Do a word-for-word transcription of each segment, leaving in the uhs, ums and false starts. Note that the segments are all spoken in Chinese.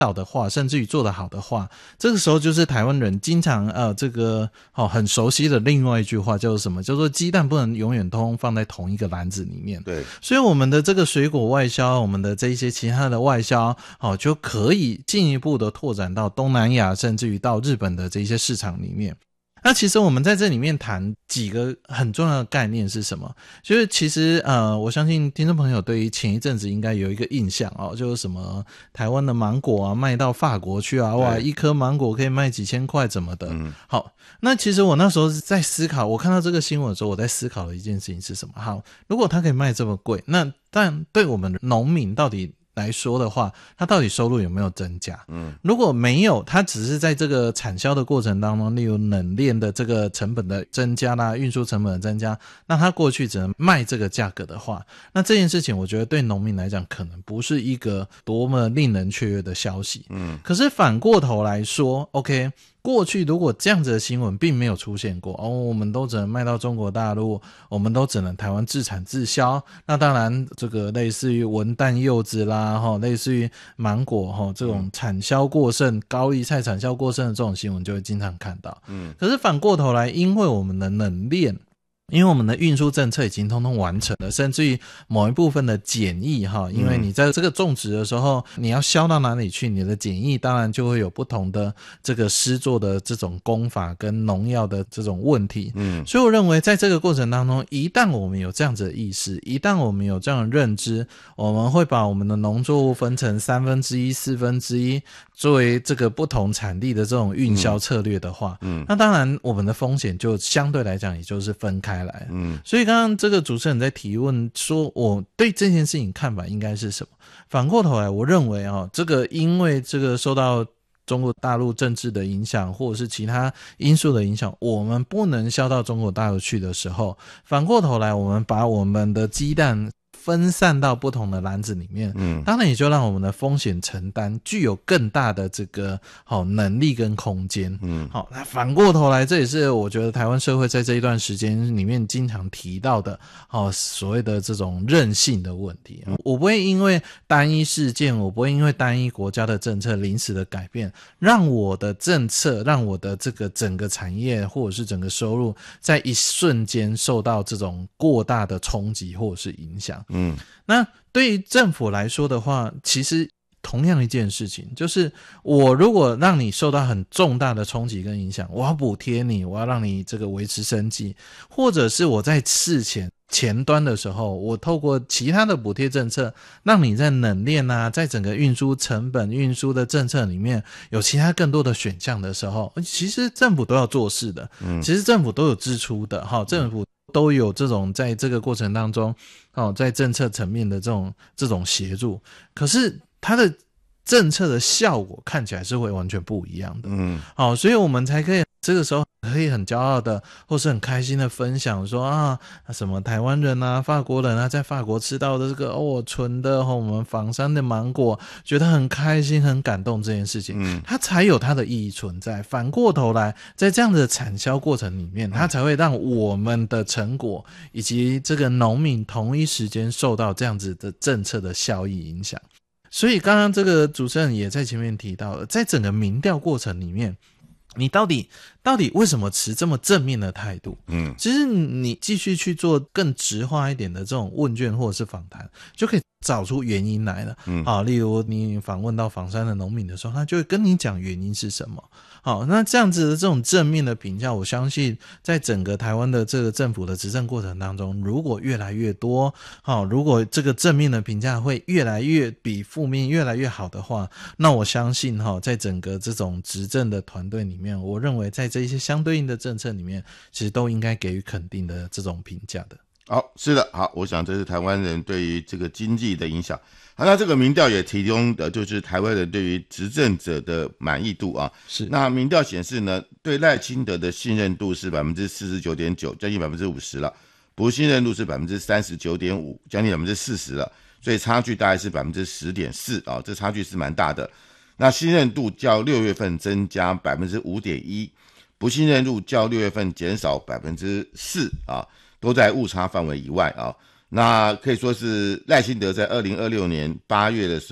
到的话，甚至于做得好的话，这个时候就是台湾人经常呃这个哦很熟悉的另外一句话，叫做什么？叫做鸡蛋不能永远通通放在同一个篮子里面。 对， 所以我们的这个水果外销，我们的这一些其他的外销，哦就可以进一步的拓展到东南亚，甚至于到日本的这些市场里面。那其实我们在这里面谈几个很重要的概念是什么？就是其实呃，我相信听众朋友对于前一阵子应该有一个印象哦，就是什么台湾的芒果啊卖到法国去啊，哇，一颗芒果可以卖几千块怎么的。嗯，好，那其实我那时候在思考，我看到这个新闻的时候，我在思考的一件事情是什么？好，如果它可以卖这么贵，那但对我们农民到底来说的话，它到底收入有没有增加？嗯，如果没有，它只是在这个产销的过程当中，例如冷链的这个成本的增加啦，运输成本的增加，那它过去只能卖这个价格的话，那这件事情我觉得对农民来讲可能不是一个多么令人雀跃的消息。嗯，可是反过头来说 ，OK。过去如果这样子的新闻并没有出现过哦，我们都只能卖到中国大陆，我们都只能台湾自产自销，那当然这个类似于文旦柚子啦齁，类似于芒果齁，这种产销过剩，高丽菜产销过剩的这种新闻就会经常看到。嗯，可是反过头来，因为我们的冷链，因为我们的运输政策已经通通完成了，甚至于某一部分的检疫哈，因为你在这个种植的时候，你要销到哪里去，你的检疫当然就会有不同的这个施作的这种工法跟农药的这种问题。嗯，所以我认为在这个过程当中，一旦我们有这样子的意识，一旦我们有这样的认知，我们会把我们的农作物分成三分之一、四分之一作为这个不同产地的这种运销策略的话，嗯，那当然我们的风险就相对来讲也就是分开来。嗯，所以刚刚这个主持人在提问说我对这件事情看法应该是什么，反过头来我认为哦，这个因为这个受到中国大陆政治的影响或者是其他因素的影响，我们不能销到中国大陆去的时候，反过头来我们把我们的鸡蛋分散到不同的篮子里面，嗯，当然也就让我们的风险承担具有更大的这个好能力跟空间，嗯，好，那反过头来，这也是我觉得台湾社会在这一段时间里面经常提到的，好所谓的这种韧性的问题。我不会因为单一事件，我不会因为单一国家的政策临时的改变，让我的政策，让我的这个整个产业或者是整个收入，在一瞬间受到这种过大的冲击或者是影响。嗯，那对于政府来说的话，其实同样一件事情，就是我如果让你受到很重大的冲击跟影响，我要补贴你，我要让你这个维持生计，或者是我在事前前端的时候，我透过其他的补贴政策，让你在冷链啊，在整个运输成本、运输的政策里面有其他更多的选项的时候，其实政府都要做事的，嗯，其实政府都有支出的，哈，政府都有这种在这个过程当中，哦，在政策层面的这种这种协助，可是它的政策的效果看起来是会完全不一样的。嗯，好，所以我们才可以这个时候可以很骄傲的或是很开心的分享说啊，什么台湾人啊、法国人啊，在法国吃到的这个哦纯的、哦、我们仿山的芒果，觉得很开心、很感动这件事情，嗯，它才有它的意义存在。反过头来，在这样的产销过程里面，它才会让我们的成果以及这个农民同一时间受到这样子的政策的效益影响。所以刚刚这个主持人也在前面提到了，在整个民调过程里面，你到底到底为什么持这么正面的态度？嗯，其实你继续去做更直化一点的这种问卷或者是访谈，就可以找出原因来了。嗯，好，例如你访问到仿山的农民的时候，他就会跟你讲原因是什么。好，那这样子的这种正面的评价，我相信在整个台湾的这个政府的执政过程当中，如果越来越多，好，如果这个正面的评价会越来越比负面越来越好的话，那我相信哈，在整个这种执政的团队里面，我认为在这一些相对应的政策里面，其实都应该给予肯定的这种评价的。 好，是的，好，我想这是台湾人对于这个经济的影响。好，那这个民调也提供的就是台湾人对于执政者的满意度啊。 是， 那民调显示呢，对赖清德的信任度是 百分之四十九点九， 将近 百分之五十 了，不信任度是 百分之三十九点五， 将近 百分之四十 了，所以差距大概是 百分之十点四 啊，这差距是蛮大的。那信任度较六月份增加 百分之五点一， 不信任度较六月份减少 百分之四 啊，都在误差范围以外啊。那可以说是赖清德在二零二六年八月的时候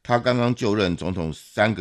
他刚刚就任总统三个